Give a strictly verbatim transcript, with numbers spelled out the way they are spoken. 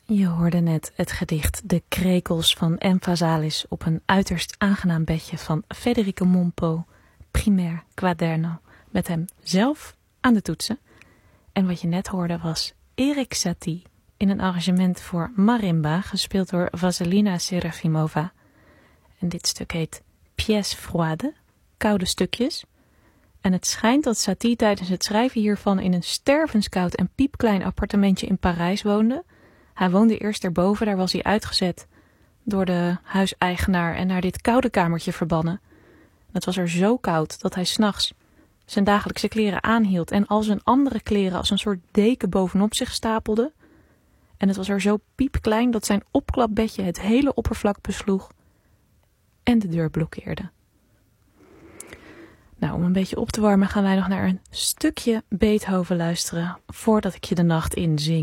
Je hoorde net het gedicht De Krekels van M. Vazalis op een uiterst aangenaam bedje van Federico Mompo, primair quaderno, met hem zelf aan de toetsen. En wat je net hoorde was Erik Satie in een arrangement voor marimba, gespeeld door Vasilina Serafimova. En dit stuk heet Pièces froides, koude stukjes. En het schijnt dat Satie tijdens het schrijven hiervan in een stervenskoud en piepklein appartementje in Parijs woonde. Hij woonde eerst erboven, daar was hij uitgezet door de huiseigenaar en naar dit koude kamertje verbannen. Het was er zo koud dat hij 's nachts zijn dagelijkse kleren aanhield en al zijn andere kleren als een soort deken bovenop zich stapelde. En het was er zo piepklein dat zijn opklapbedje het hele oppervlak besloeg en de deur blokkeerde. Nou, om een beetje op te warmen gaan wij nog naar een stukje Beethoven luisteren voordat ik je de nacht in zing.